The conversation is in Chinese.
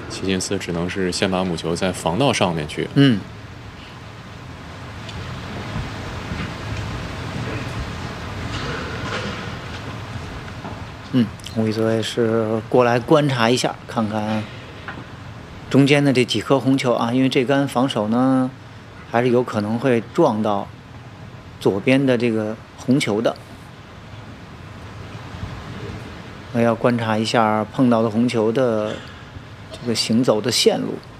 齐金斯只能是先把母球在防道上面去。 吴一泽也是过来观察一下，看看中间的这几颗红球啊，因为这杆防守呢，还是有可能会撞到左边的这个红球的。那要观察一下碰到的红球的这个行走的线路。